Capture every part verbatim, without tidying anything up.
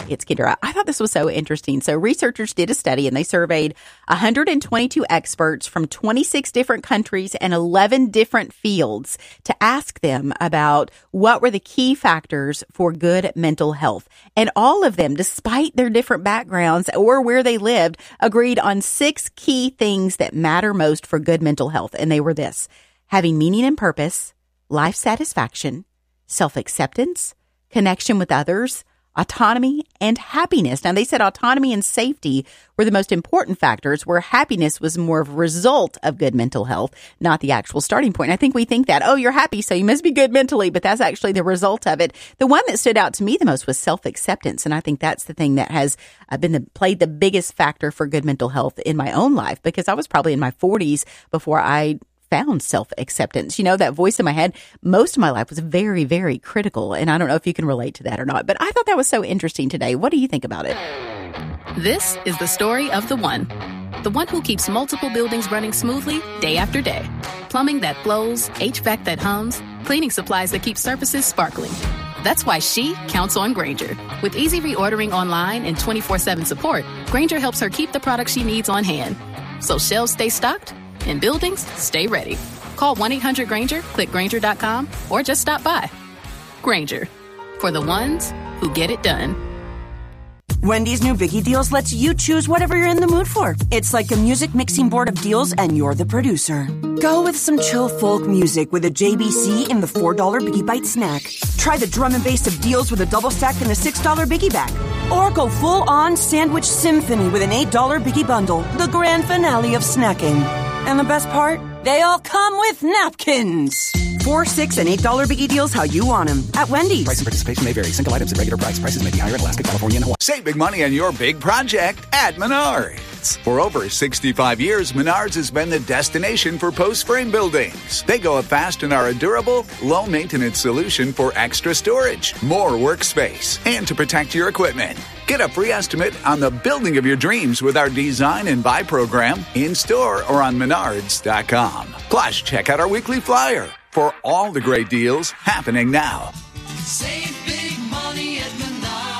It's Kendra. I thought this was so interesting. So researchers did a study and they surveyed one hundred twenty-two experts from twenty-six different countries and eleven different fields to ask them about what were the key factors for good mental health. And all of them, despite their different backgrounds or where they lived, agreed on six key things that matter most for good mental health. And they were this: having meaning and purpose, life satisfaction, self-acceptance, connection with others, autonomy, and happiness. Now, they said autonomy and safety were the most important factors, where happiness was more of a result of good mental health, not the actual starting point. I think we think that, oh, you're happy, so you must be good mentally, but that's actually the result of it. The one that stood out to me the most was self-acceptance, and I think that's the thing that has uh, been the, played the biggest factor for good mental health in my own life, because I was probably in my forties before I found self-acceptance. You know, that voice in my head, most of my life was very, very critical. And I don't know if you can relate to that or not, but I thought that was so interesting today. What do you think about it? This is the story of the one. The one who keeps multiple buildings running smoothly day after day. Plumbing that flows, H V A C that hums, cleaning supplies that keep surfaces sparkling. That's why she counts on Grainger. With easy reordering online and twenty-four seven support, Grainger helps her keep the products she needs on hand. So shelves stay stocked and buildings stay ready. Call one eight hundred Grainger, click Grainger dot com, or just stop by. Grainger, for the ones who get it done. Wendy's new Biggie Deals lets you choose whatever you're in the mood for. It's like a music mixing board of deals, and you're the producer. Go with some chill folk music with a J B C in the four dollar Biggie Bite snack. Try the drum and bass of deals with a double stack in the six dollar Biggie Bag. Or go full-on sandwich symphony with an eight dollar Biggie Bundle, the grand finale of snacking. And the best part? They all come with napkins. Four, six, and eight dollar Biggie Deals how you want them at Wendy's. Price and participation may vary. Single items at regular price. Prices may be higher in Alaska, California, and Hawaii. Save big money on your big project at Menards. For over sixty-five years, Menards has been the destination for post-frame buildings. They go up fast and are a durable, low-maintenance solution for extra storage, more workspace, and to protect your equipment. Get a free estimate on the building of your dreams with our Design and Buy program in-store or on menards dot com. Plus, check out our weekly flyer for all the great deals happening now. Save big money at Menards.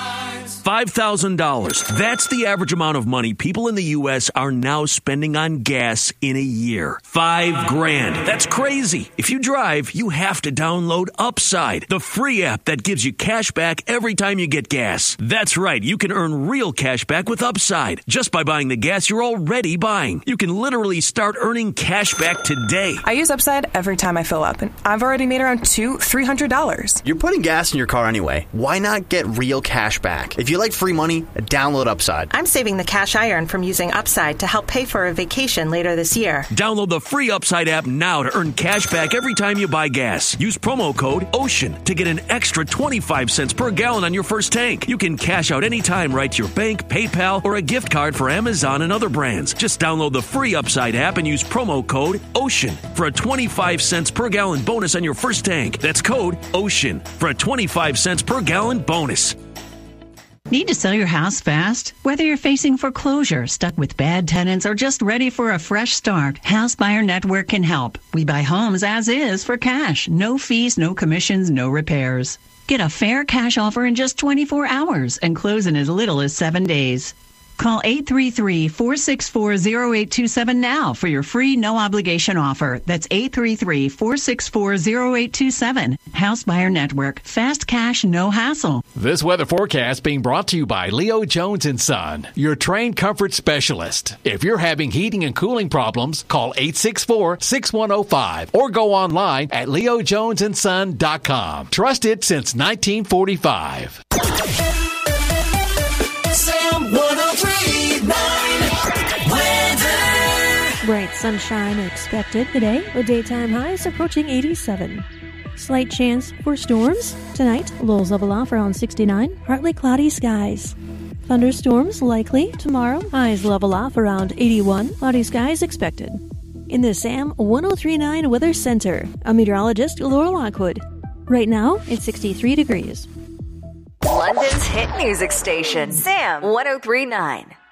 five thousand dollars. That's the average amount of money people in the U S are now spending on gas in a year. Five grand. That's crazy. If you drive, you have to download Upside, the free app that gives you cash back every time you get gas. That's right. You can earn real cash back with Upside just by buying the gas you're already buying. You can literally start earning cash back today. I use Upside every time I fill up, and I've already made around two, three hundred dollars. You're putting gas in your car anyway. Why not get real cash back? If you like free money, download Upside. I'm saving the cash I earn from using Upside to help pay for a vacation later this year. Download the free Upside app now to earn cash back every time you buy gas. Use promo code OCEAN to get an extra twenty-five cents per gallon on your first tank. You can cash out anytime right to your bank, PayPal, or a gift card for Amazon and other brands. Just download the free Upside app and use promo code OCEAN for a twenty-five cents per gallon bonus on your first tank. That's code OCEAN for a twenty-five cents per gallon bonus. Need to sell your house fast? Whether you're facing foreclosure, stuck with bad tenants, or just ready for a fresh start, House Buyer Network can help. We buy homes as is for cash. No fees, no commissions, no repairs. Get a fair cash offer in just twenty-four hours and close in as little as seven days. Call eight three three, four six four, zero eight two seven now for your free no-obligation offer. That's eight three three, four six four, zero eight two seven. House Buyer Network. Fast cash, no hassle. This weather forecast being brought to you by Leo Jones and Son, your trained comfort specialist. If you're having heating and cooling problems, call eight six four, six one zero five or go online at leo jones and son dot com. Trusted since nineteen forty-five. Sam one oh three point nine weather. Bright sunshine expected today with daytime highs approaching eighty-seven. Slight chance for storms tonight. Lows level off around sixty-nine. Partly cloudy skies. Thunderstorms likely tomorrow. Highs level off around eighty-one. Cloudy skies expected. In the Sam one oh three point nine Weather Center, I'm meteorologist Laura Lockwood. Right now, it's sixty-three degrees. London's hit music station, Sam one oh three point nine.